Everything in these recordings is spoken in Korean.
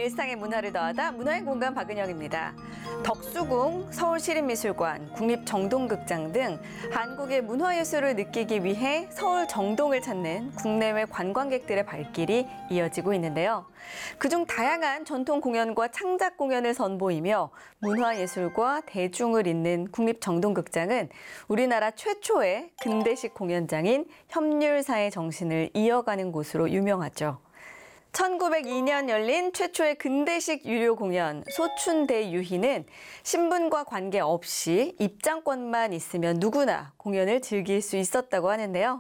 일상의 문화를 더하다 문화의 공간 박은영입니다. 덕수궁, 서울시립미술관, 국립정동극장 등 한국의 문화예술을 느끼기 위해 서울 정동을 찾는 국내외 관광객들의 발길이 이어지고 있는데요. 그중 다양한 전통 공연과 창작 공연을 선보이며 문화예술과 대중을 잇는 국립정동극장은 우리나라 최초의 근대식 공연장인 협률사의 정신을 이어가는 곳으로 유명하죠. 1902년 열린 최초의 근대식 유료 공연 소춘대유희는 신분과 관계없이 입장권만 있으면 누구나 공연을 즐길 수 있었다고 하는데요.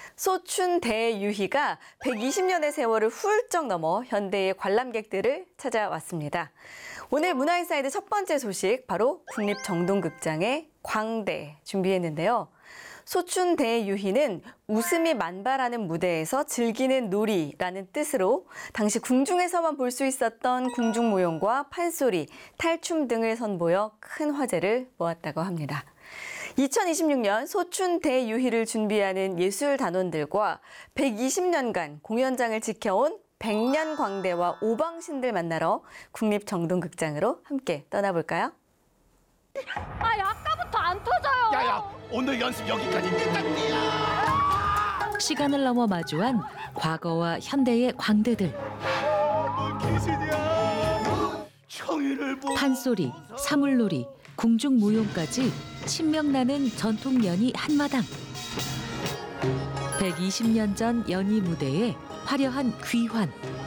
소춘대유희가 120년의 세월을 훌쩍 넘어 현대의 관람객들을 찾아왔습니다. 오늘 문화인사이드 첫 번째 소식 바로 국립정동극장의 광대 준비했는데요. 소춘대유희는 웃음이 만발하는 무대에서 즐기는 놀이라는 뜻으로 당시 궁중에서만 볼 수 있었던 궁중모형과 판소리, 탈춤 등을 선보여 큰 화제를 모았다고 합니다. 2026년 소춘대유희를 준비하는 예술단원들과 120년간 공연장을 지켜온 백년광대와 오방신들 만나러 국립정동극장으로 함께 떠나볼까요? 아까부터 안 터져요. 야야, 오늘 연습 여기까지 끝났니야. 시간을 넘어 마주한 과거와 현대의 광대들. 뭘 귀신이야. 청이를 보. 판소리, 사물놀이, 궁중무용까지 신명나는 전통 연희 한마당. 120년 전 연희 무대에 화려한 귀환,